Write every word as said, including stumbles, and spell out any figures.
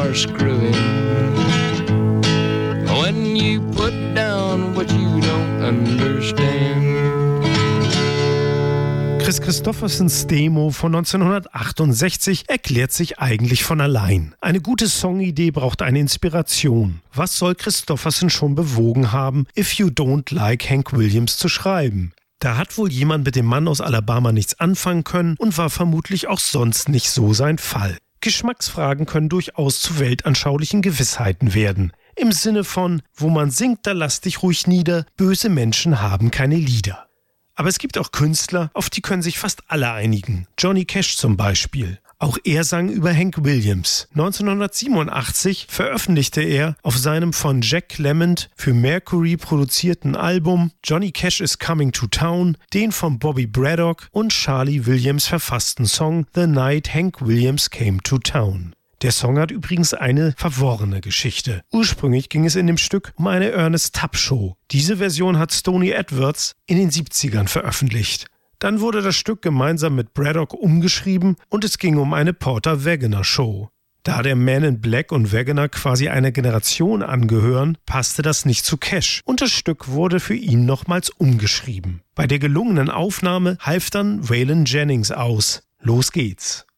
are screwing. When you put down what you don't understand. Kris Kristoffersons Demo von neunzehnhundertachtundsechzig erklärt sich eigentlich von allein. Eine gute Songidee braucht eine Inspiration. Was soll Kristofferson schon bewogen haben, If You Don't Like Hank Williams zu schreiben? Da hat wohl jemand mit dem Mann aus Alabama nichts anfangen können und war vermutlich auch sonst nicht so sein Fall. Geschmacksfragen können durchaus zu weltanschaulichen Gewissheiten werden. Im Sinne von, wo man singt, da lass dich ruhig nieder, böse Menschen haben keine Lieder. Aber es gibt auch Künstler, auf die können sich fast alle einigen. Johnny Cash zum Beispiel. Auch er sang über Hank Williams. neunzehnhundertsiebenundachtzig veröffentlichte er auf seinem von Jack Clement für Mercury produzierten Album Johnny Cash is Coming to Town den von Bobby Braddock und Charlie Williams verfassten Song The Night Hank Williams Came to Town. Der Song hat übrigens eine verworrene Geschichte. Ursprünglich ging es in dem Stück um eine Ernest Tubb Show. Diese Version hat Stoney Edwards in den siebzigern veröffentlicht. Dann wurde das Stück gemeinsam mit Braddock umgeschrieben und es ging um eine Porter Wagoner Show. Da der Man in Black und Wagoner quasi einer Generation angehören, passte das nicht zu Cash und das Stück wurde für ihn nochmals umgeschrieben. Bei der gelungenen Aufnahme half dann Waylon Jennings aus. Los geht's!